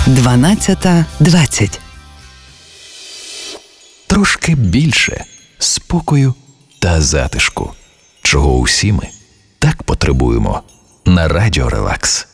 12:20. Трошки більше спокою та затишку, чого усі ми так потребуємо на Радіо Релакс.